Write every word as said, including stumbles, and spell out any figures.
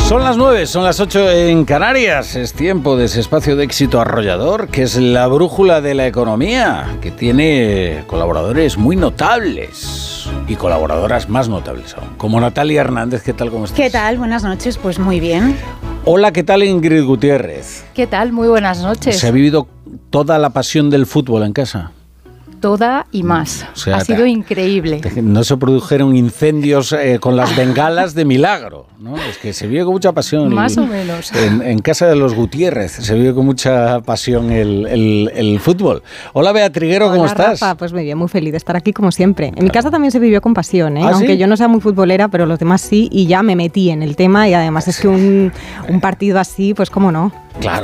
Son las nueve, son las ocho en Canarias. Es tiempo de ese espacio de éxito arrollador, que es la brújula de la economía, que tiene colaboradores muy notables y colaboradoras más notables aún, como Natalia Hernández. ¿Qué tal? ¿Cómo estás? ¿Qué tal? Buenas noches, pues muy bien. Hola, ¿qué tal Ingrid Gutiérrez? ¿Qué tal? Muy buenas noches. ¿Se ha vivido toda la pasión del fútbol en casa? Toda y más. O sea, ha sido increíble. No se produjeron incendios eh, con las bengalas de milagro, ¿no? Es que se vive con mucha pasión. Más el, o menos. En, en casa de los Gutiérrez se vive con mucha pasión el, el, el fútbol. Hola, Bea Triguero, ¿cómo Hola, estás? Rafa, pues muy bien, muy feliz de estar aquí como siempre. En mi casa también se vivió con pasión, ¿eh? ¿Ah, aunque sí? yo no sea muy futbolera, pero los demás sí, y ya me metí en el tema, y además es que un, un partido así, pues cómo no. Claro,